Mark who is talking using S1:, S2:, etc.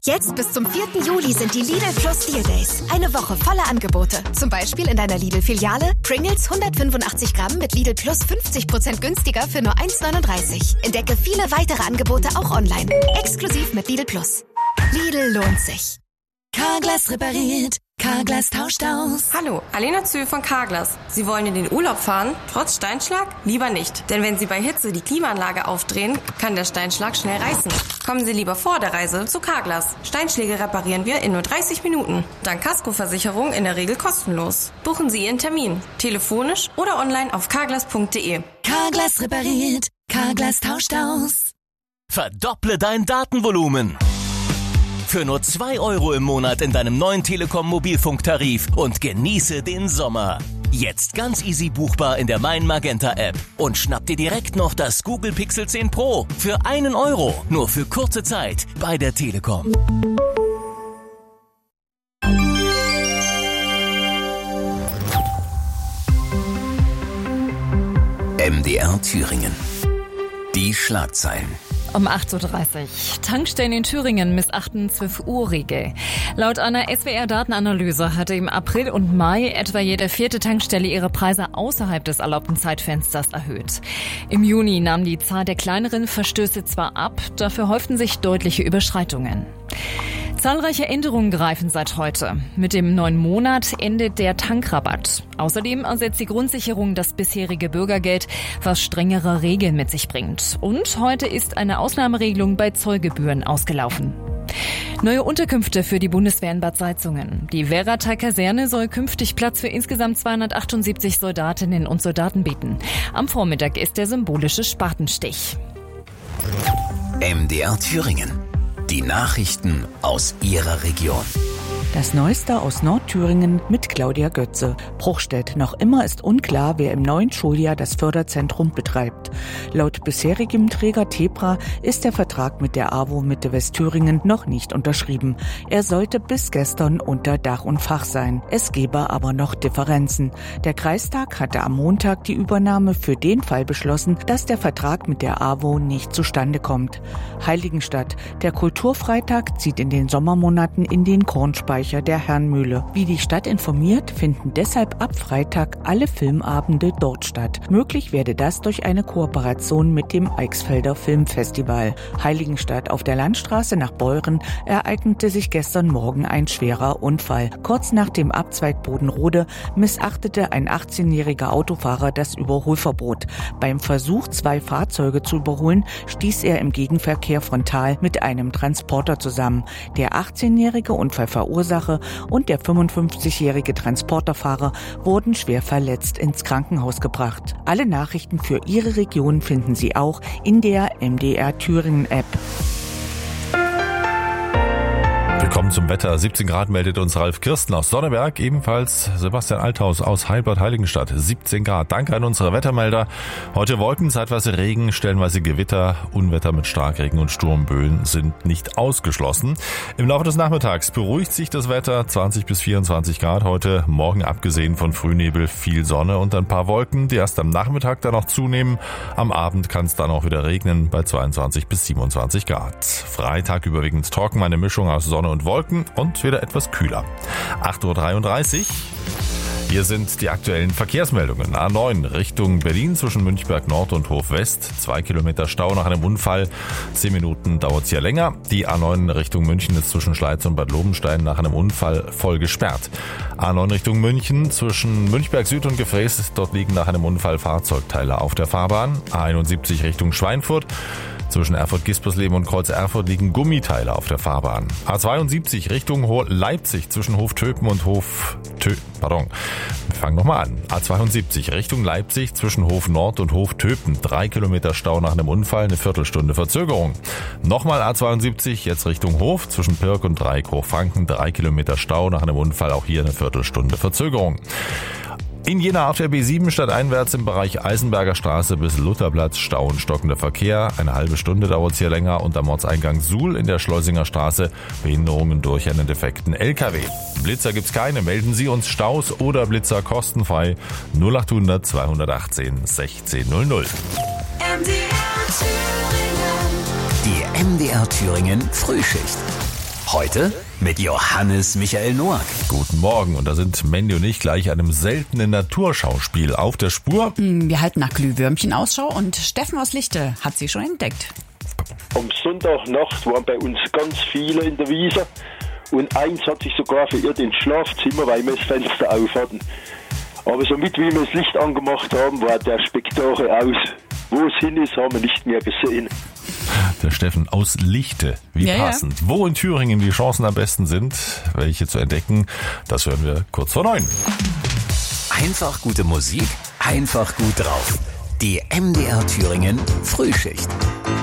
S1: Jetzt bis zum 4. Juli sind die Lidl Plus Deal Days. Eine Woche voller Angebote. Zum Beispiel in deiner Lidl-Filiale Pringles 185 Gramm mit Lidl Plus 50% günstiger für nur 1,39. Entdecke viele weitere Angebote auch online. Exklusiv mit Lidl Plus. Lidl lohnt sich.
S2: Carglass repariert. Carglass tauscht aus.
S3: Hallo, Alena Zühl von Carglass. Sie wollen in den Urlaub fahren? Trotz Steinschlag? Lieber nicht. Denn wenn Sie bei Hitze die Klimaanlage aufdrehen, kann der Steinschlag schnell reißen. Kommen Sie lieber vor der Reise zu Carglass. Steinschläge reparieren wir in nur 30 Minuten. Dank Kaskoversicherung in der Regel kostenlos. Buchen Sie Ihren Termin. Telefonisch oder online auf carglass.de.
S2: Carglass repariert. Carglass tauscht aus.
S4: Verdopple dein Datenvolumen. Für nur 2 € im Monat in deinem neuen Telekom-Mobilfunktarif und genieße den Sommer. Jetzt ganz easy buchbar in der Mein Magenta App und schnapp dir direkt noch das Google Pixel 10 Pro für 1 €, nur für kurze Zeit bei der Telekom.
S5: MDR Thüringen. Die Schlagzeilen.
S6: Um 8.30 Uhr. Tankstellen in Thüringen missachten 12-Uhr-Regel. Laut einer SWR-Datenanalyse hatte im April und Mai etwa jede 4. Tankstelle ihre Preise außerhalb des erlaubten Zeitfensters erhöht. Im Juni nahm die Zahl der kleineren Verstöße zwar ab, dafür häuften sich deutliche Überschreitungen. Zahlreiche Änderungen greifen seit heute. Mit dem neuen Monat endet der Tankrabatt. Außerdem ersetzt die Grundsicherung das bisherige Bürgergeld, was strengere Regeln mit sich bringt. Und heute ist eine Ausnahmeregelung bei Zollgebühren ausgelaufen. Neue Unterkünfte für die Bundeswehr in Bad Salzungen. Die Wehratal-Kaserne soll künftig Platz für insgesamt 278 Soldatinnen und Soldaten bieten. Am Vormittag ist der symbolische Spatenstich.
S5: MDR Thüringen. Die Nachrichten aus Ihrer Region.
S7: Das Neueste aus Nordthüringen mit Claudia Götze. Bruchstedt. Noch immer ist unklar, wer im neuen Schuljahr das Förderzentrum betreibt. Laut bisherigem Träger Tepra ist der Vertrag mit der AWO Mitte Westthüringen noch nicht unterschrieben. Er sollte bis gestern unter Dach und Fach sein. Es gebe aber noch Differenzen. Der Kreistag hatte am Montag die Übernahme für den Fall beschlossen, dass der Vertrag mit der AWO nicht zustande kommt. Heiligenstadt. Der Kulturfreitag zieht in den Sommermonaten in den Kornspeicher der Herrnmühle. Wie die Stadt informiert, finden deshalb ab Freitag alle Filmabende dort statt. Möglich werde das durch eine Kooperation mit dem Eichsfelder Filmfestival. Heiligenstadt. Auf der Landstraße nach Beuren ereignete sich gestern Morgen ein schwerer Unfall. Kurz nach dem Abzweig Bodenrode missachtete ein 18-jähriger Autofahrer das Überholverbot. Beim Versuch, 2 Fahrzeuge zu überholen, stieß er im Gegenverkehr frontal mit einem Transporter zusammen. Der 18-jährige Unfallverursacher und der 55-jährige Transporterfahrer wurden schwer verletzt ins Krankenhaus gebracht. Alle Nachrichten für Ihre Region finden Sie auch in der MDR Thüringen App.
S8: Willkommen zum Wetter. 17 Grad meldet uns Ralf Kirsten aus Sonneberg. Ebenfalls Sebastian Althaus aus Heilbad-Heiligenstadt. 17 Grad. Danke an unsere Wettermelder. Heute Wolken, zeitweise Regen, stellenweise Gewitter. Unwetter mit Starkregen und Sturmböen sind nicht ausgeschlossen. Im Laufe des Nachmittags beruhigt sich das Wetter. 20 bis 24 Grad heute. Morgen abgesehen von Frühnebel viel Sonne und ein paar Wolken, die erst am Nachmittag dann noch zunehmen. Am Abend kann es dann auch wieder regnen bei 22 bis 27 Grad. Freitag überwiegend trocken, eine Mischung aus Sonne und Wolken und wieder etwas kühler. 8.33 Uhr. Hier sind die aktuellen Verkehrsmeldungen. A9 Richtung Berlin zwischen Münchberg Nord und Hof West. 2 Kilometer Stau nach einem Unfall. 10 Minuten dauert es hier länger. Die A9 Richtung München ist zwischen Schleiz und Bad Lobenstein nach einem Unfall voll gesperrt. A9 Richtung München zwischen Münchberg Süd und Gefräß. Dort liegen nach einem Unfall Fahrzeugteile auf der Fahrbahn. A71 Richtung Schweinfurt. Zwischen Erfurt-Gispersleben und Kreuz Erfurt liegen Gummiteile auf der Fahrbahn. A72 Richtung Leipzig zwischen Hoftöpen und A72 Richtung Leipzig zwischen Hof Nord und Hoftöpen. 3 Kilometer Stau nach einem Unfall, eine Viertelstunde Verzögerung. Nochmal A72, jetzt Richtung Hof zwischen Pirk und Dreieck Hochfranken. 3 Kilometer Stau nach einem Unfall, auch hier eine Viertelstunde Verzögerung. In Jena auf der B7 stadteinwärts im Bereich Eisenberger Straße bis Lutherplatz Stau und stockender Verkehr. Eine halbe Stunde dauert es hier länger und am Ortseingang Suhl in der Schleusinger Straße Behinderungen durch einen defekten LKW. Blitzer gibt's keine. Melden Sie uns Staus oder Blitzer kostenfrei 0800 218 1600.
S5: Die MDR Thüringen Frühschicht. Heute mit Johannes Michael Noack.
S8: Guten Morgen, und da sind Mandy und ich gleich einem seltenen Naturschauspiel auf der Spur.
S9: Wir halten nach Glühwürmchen Ausschau und Steffen aus Lichte hat sie schon entdeckt.
S10: Am Sonntagnacht waren bei uns ganz viele in der Wiese und eins hat sich sogar verirrt ins Schlafzimmer, weil wir das Fenster auf hatten. Aber somit, wie wir das Licht angemacht haben, war der Spektakel aus. Wo es hin ist, haben wir nicht mehr gesehen.
S8: Der Steffen aus Lichte, wie passend. Ja. Wo in Thüringen die Chancen am besten sind, welche zu entdecken, das hören wir kurz vor 9.
S5: Einfach gute Musik, einfach gut drauf. Die MDR Thüringen Frühschicht.